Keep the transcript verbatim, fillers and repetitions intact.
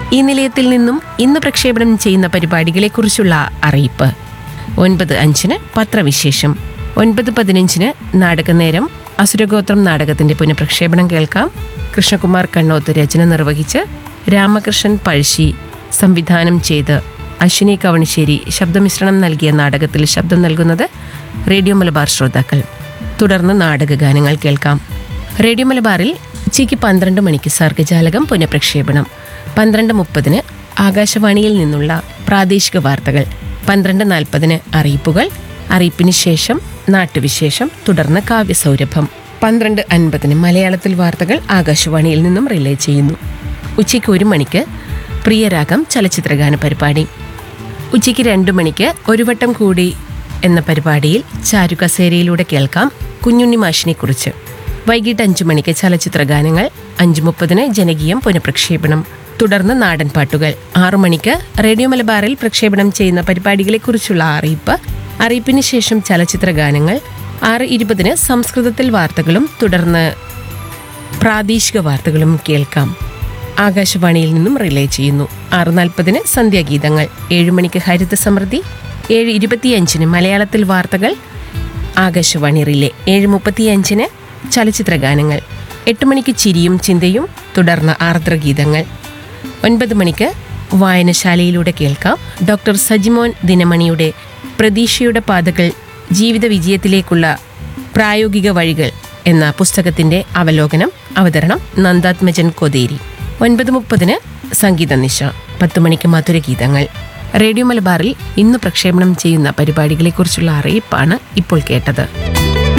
ഈ നിലയത്തിൽ നിന്നും ഇന്ന് പ്രക്ഷേപണം ചെയ്യുന്ന പരിപാടികളെക്കുറിച്ചുള്ള അറിയിപ്പ്. ഒൻപത് അഞ്ചിന് പത്രവിശേഷം. ഒൻപത് പതിനഞ്ചിന് നാടകനേരം. അസുരഗോത്രം നാടകത്തിന്റെ പുനഃപ്രക്ഷേപണം കേൾക്കാം. കൃഷ്ണകുമാർ കണ്ണോത്ത് രചന നിർവഹിച്ച് രാമകൃഷ്ണൻ പഴശ്ശി സംവിധാനം ചെയ്ത് അശ്വിനി കവണിശ്ശേരി ശബ്ദമിശ്രണം നൽകിയ നാടകത്തിൽ ശബ്ദം നൽകുന്നത് റേഡിയോ മലബാർ ശ്രോതാക്കൾ. തുടർന്ന് നാടകഗാനങ്ങൾ കേൾക്കാം. റേഡിയോ മലബാറിൽ ഉച്ചയ്ക്ക് പന്ത്രണ്ട് മണിക്ക് സർഗജാലകം പുനഃപ്രക്ഷേപണം. പന്ത്രണ്ട് മുപ്പതിന് ആകാശവാണിയിൽ നിന്നുള്ള പ്രാദേശിക വാർത്തകൾ. പന്ത്രണ്ട് നാൽപ്പതിന് അറിയിപ്പുകൾ. അറിയിപ്പിന് ശേഷം നാട്ടുവിശേഷം. തുടർന്ന് കാവ്യസൗരഭം. പന്ത്രണ്ട് അൻപതിന് മലയാളത്തിൽ വാർത്തകൾ ആകാശവാണിയിൽ നിന്നും റിലേ ചെയ്യുന്നു. ഉച്ചയ്ക്ക് ഒരു മണിക്ക് പ്രിയരാഗം ചലച്ചിത്രഗാന പരിപാടി. ഉച്ചയ്ക്ക് രണ്ടു മണിക്ക് ഒരു വട്ടം കൂടി എന്ന പരിപാടിയിൽ ചാരുകസേരയിലൂടെ കേൾക്കാം കുഞ്ഞുണ്ണി മാഷിനെ കുറിച്ച്. വൈകിട്ട് അഞ്ചു മണിക്ക് ചലച്ചിത്രഗാനങ്ങൾ. അഞ്ചു മുപ്പതിന് ജനകീയം പുനഃപ്രക്ഷേപണം. തുടർന്ന് നാടൻ പാട്ടുകൾ. ആറു മണിക്ക് റേഡിയോ മലബാറിൽ പ്രക്ഷേപണം ചെയ്യുന്ന പരിപാടികളെക്കുറിച്ചുള്ള അറിയിപ്പ്. അറിയിപ്പിന് ശേഷം ചലച്ചിത്രഗാനങ്ങൾ. ആറ് ഇരുപതിന് സംസ്കൃതത്തിൽ വാർത്തകളും തുടർന്ന് പ്രാദേശിക വാർത്തകളും കേൾക്കാം. ആകാശവാണിയിൽ നിന്നും റിലേ ചെയ്യുന്നു. ആറ് നാൽപ്പതിന് സന്ധ്യാഗീതങ്ങൾ. ഏഴു മണിക്ക് ഹരിത സമൃദ്ധി. ഏഴ് ഇരുപത്തിയഞ്ചിന് മലയാളത്തിൽ വാർത്തകൾ ആകാശവാണി റിലേ. ഏഴ് മുപ്പത്തിയഞ്ചിന് ചലച്ചിത്രഗാനങ്ങൾ. എട്ട് മണിക്ക് ചിരിയും ചിന്തയും. തുടർന്ന് ആർദ്രഗീതങ്ങൾ. ഒൻപത് മണിക്ക് വായനശാലയിലൂടെ കേൾക്കാം ഡോക്ടർ സജിമോൻ ദിനമണിയുടെ പ്രതീക്ഷയുടെ പാതകൾ ജീവിത വിജയത്തിലേക്കുള്ള പ്രായോഗിക വഴികൾ എന്ന പുസ്തകത്തിന്റെ അവലോകനം. അവതരണം നന്ദാത്മജൻ കൊതേരി. ഒൻപത് മുപ്പതിന് സംഗീത നിശ. പത്ത് മണിക്ക് മധുരഗീതങ്ങൾ. റേഡിയോ മലബാറിൽ ഇന്ന് പ്രക്ഷേപണം ചെയ്യുന്ന പരിപാടികളെക്കുറിച്ചുള്ള അറിയിപ്പാണ് ഇപ്പോൾ കേട്ടത്.